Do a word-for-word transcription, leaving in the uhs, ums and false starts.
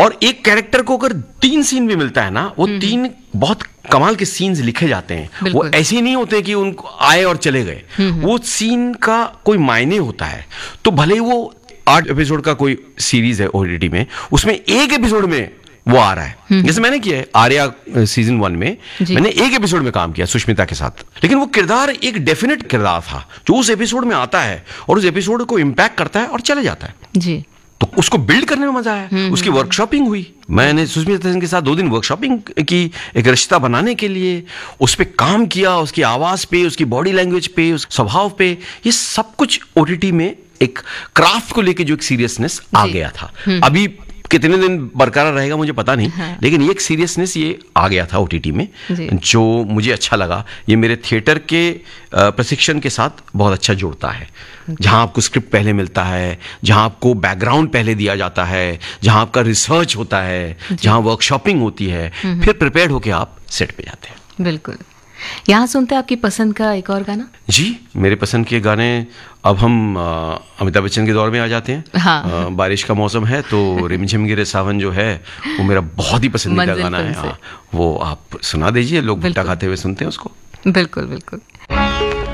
और एक कैरेक्टर को अगर तीन सीन भी मिलता है ना, वो तीन बहुत कमाल के सीन्स लिखे जाते हैं। वो ऐसे ही नहीं होते कि उनको आए और चले गए, वो सीन का कोई मायने होता है। तो भले ही वो आठ एपिसोड का कोई सीरीज है ओटीटी में, उसमें एक एपिसोड में वो आ रहा है, जैसे मैंने किया है आर्या सीजन वन में, मैंने एक एपिसोड में काम किया सुष्मिता के साथ, लेकिन वो किरदार एक डेफिनेट किरदार था जो उस एपिसोड में आता है और उस एपिसोड को इम्पैक्ट करता है और चले जाता है जी। तो उसको बिल्ड करने में मजा आया, उसकी वर्कशॉपिंग हुई। मैंने सुष्मिता सेन के साथ दो दिन वर्कशॉपिंग की, एक रिश्ता बनाने के लिए उस पर काम किया, उसकी आवाज पे, उसकी बॉडी लैंग्वेज पे, उस स्वभाव पे, ये सब कुछ ओटीटी में एक क्राफ्ट को लेके जो एक सीरियसनेस आ गया था। अभी कितने दिन बरकरार रहेगा मुझे पता नहीं, हाँ। लेकिन ये एक सीरियसनेस ये आ गया था ओटीटी में जो मुझे अच्छा लगा। ये मेरे थिएटर के प्रशिक्षण के साथ बहुत अच्छा जुड़ता है, जहां आपको स्क्रिप्ट पहले मिलता है, जहां आपको बैकग्राउंड पहले दिया जाता है, जहां आपका रिसर्च होता है, जहां वर्कशॉपिंग होती है, फिर प्रिपेयर्ड होके आप सेट पे जाते हैं। बिल्कुल। यहाँ सुनते हैं आपकी पसंद का एक और गाना। जी, मेरे पसंद के गाने, अब हम अमिताभ बच्चन के दौर में आ जाते हैं। हाँ। आ, बारिश का मौसम है तो रिमझिम गिरे सावन जो है वो मेरा बहुत ही पसंदीदा गाना है। वो आप सुना दीजिए, लोग भुट्टा खाते हुए सुनते हैं उसको। बिल्कुल बिल्कुल।